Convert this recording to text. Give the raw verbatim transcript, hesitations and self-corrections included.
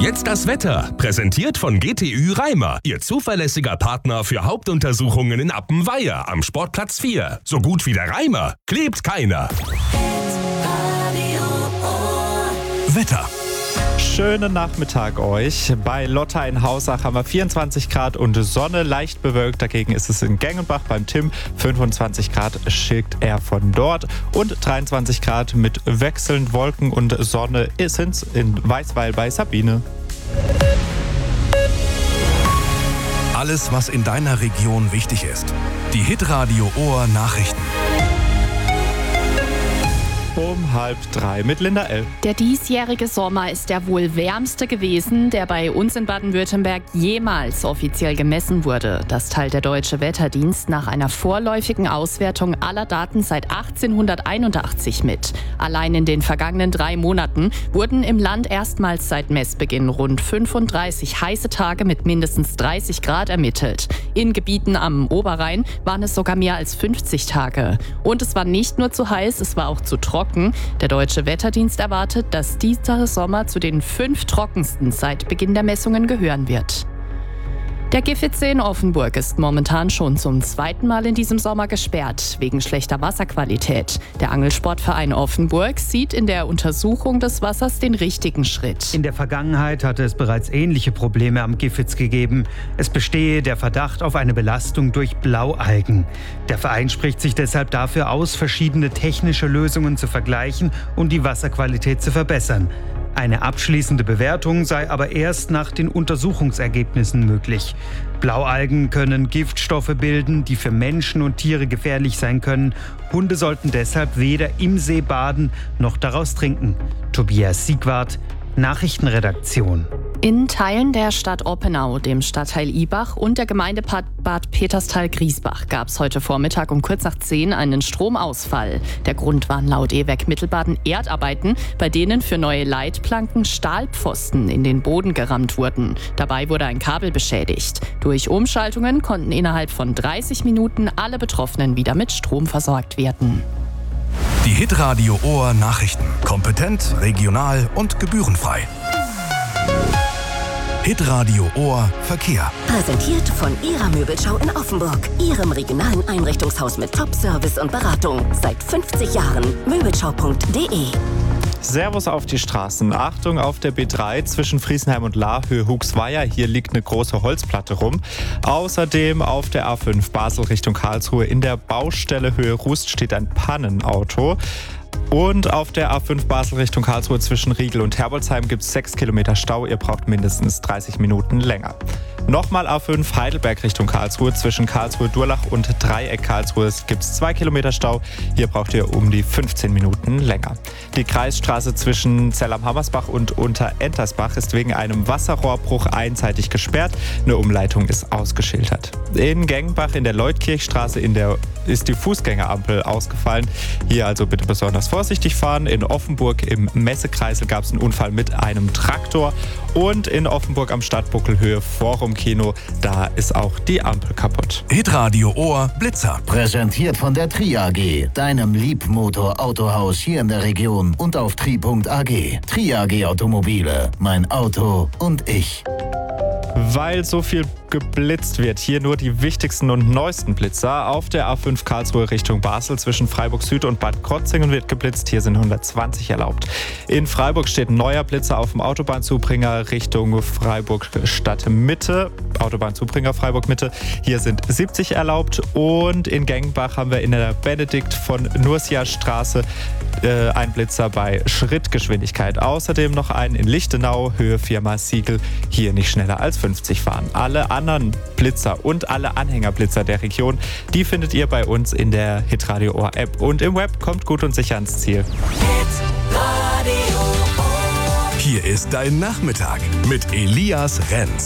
Jetzt das Wetter, präsentiert von G T Ü Reimer, Ihr zuverlässiger Partner für Hauptuntersuchungen in Appenweier am Sportplatz vier. So gut wie der Reimer klebt keiner. Wetter. Schönen Nachmittag euch. Bei Lotta in Hausach haben wir vierundzwanzig Grad und Sonne, leicht bewölkt. Dagegen ist es in Gengenbach beim Tim. fünfundzwanzig Grad schickt er von dort. Und dreiundzwanzig Grad mit wechselnd Wolken und Sonne sind es in Weißweil bei Sabine. Alles, was in deiner Region wichtig ist. Die Hitradio Ohr Nachrichten. Um halb drei mit Linda L. Der diesjährige Sommer ist der wohl wärmste gewesen, der bei uns in Baden-Württemberg jemals offiziell gemessen wurde. Das teilt der Deutsche Wetterdienst nach einer vorläufigen Auswertung aller Daten seit achtzehnhunderteinundachtzig mit. Allein in den vergangenen drei Monaten wurden im Land erstmals seit Messbeginn rund fünfunddreißig heiße Tage mit mindestens dreißig Grad ermittelt. In Gebieten am Oberrhein waren es sogar mehr als fünfzig Tage. Und es war nicht nur zu heiß, es war auch zu trocken. Der Deutsche Wetterdienst erwartet, dass dieser Sommer zu den fünf trockensten seit Beginn der Messungen gehören wird. Der Gifhitze in Offenburg ist momentan schon zum zweiten Mal in diesem Sommer gesperrt, wegen schlechter Wasserqualität. Der Angelsportverein Offenburg sieht in der Untersuchung des Wassers den richtigen Schritt. In der Vergangenheit hatte es bereits ähnliche Probleme am Gifhitz gegeben. Es bestehe der Verdacht auf eine Belastung durch Blaualgen. Der Verein spricht sich deshalb dafür aus, verschiedene technische Lösungen zu vergleichen und die Wasserqualität zu verbessern. Eine abschließende Bewertung sei aber erst nach den Untersuchungsergebnissen möglich. Blaualgen können Giftstoffe bilden, die für Menschen und Tiere gefährlich sein können. Hunde sollten deshalb weder im See baden noch daraus trinken. Tobias Siegwart, Nachrichtenredaktion. In Teilen der Stadt Oppenau, dem Stadtteil Ibach und der Gemeinde Bad Peterstal-Griesbach gab es heute Vormittag um kurz nach zehn einen Stromausfall. Der Grund waren laut E W E C Mittelbaden Erdarbeiten, bei denen für neue Leitplanken Stahlpfosten in den Boden gerammt wurden. Dabei wurde ein Kabel beschädigt. Durch Umschaltungen konnten innerhalb von dreißig Minuten alle Betroffenen wieder mit Strom versorgt werden. Die Hitradio Ohr Nachrichten. Kompetent, regional und gebührenfrei. Hitradio Ohr Verkehr. Präsentiert von Ihrer Möbelschau in Offenburg. Ihrem regionalen Einrichtungshaus mit Top-Service und Beratung. Seit fünfzig Jahren. Möbelschau punkt de. Servus auf die Straßen. Achtung auf der B drei zwischen Friesenheim und Lahr, Höhe Huxweier. Hier liegt eine große Holzplatte rum. Außerdem auf der A fünf Basel Richtung Karlsruhe in der Baustelle Höhe Rust steht ein Pannenauto. Und auf der A fünf Basel Richtung Karlsruhe zwischen Riegel und Herbolzheim gibt es sechs Kilometer Stau. Ihr braucht mindestens dreißig Minuten länger. Nochmal A fünf Heidelberg Richtung Karlsruhe zwischen Karlsruhe-Durlach und Dreieck Karlsruhe gibt es zwei Kilometer Stau. Hier braucht ihr um die fünfzehn Minuten länger. Die Kreisstraße zwischen Zell am Hammersbach und Unter-Entersbach ist wegen einem Wasserrohrbruch einseitig gesperrt. Eine Umleitung ist ausgeschildert. In Gengenbach in der Leutkirchstraße in der ist die Fußgängerampel ausgefallen. Hier also bitte besonders vorsichtig fahren. In Offenburg im Messekreisel gab es einen Unfall mit einem Traktor. Und in Offenburg am Stadtbuckel Höhe Forum Kino, da ist auch die Ampel kaputt. Hitradio Ohr Blitzer. Präsentiert von der Tri A G, deinem Liebmotor-Autohaus hier in der Region und auf tri punkt a g. Tri A G Automobile, mein Auto und ich. Weil so viel geblitzt wird, hier nur die wichtigsten und neuesten Blitzer. Auf der A fünf Karlsruhe Richtung Basel zwischen Freiburg Süd und Bad Krotzingen wird geblitzt. Hier sind hundertzwanzig erlaubt. In Freiburg steht ein neuer Blitzer auf dem Autobahnzubringer Richtung Freiburg Stadtmitte. Autobahnzubringer Freiburg Mitte. Hier sind siebzig erlaubt. Und in Gengenbach haben wir in der Benedikt von Nursia Straße äh, einen Blitzer bei Schrittgeschwindigkeit. Außerdem noch einen in Lichtenau, Höhe Firma Siegel. Hier nicht schneller als fünfzig fahren. Alle anderen Blitzer und alle Anhängerblitzer der Region, die findet ihr bei uns in der Hitradio Ohr App und im Web. Kommt gut und sicher ans Ziel. Hier ist dein Nachmittag mit Elias Renz.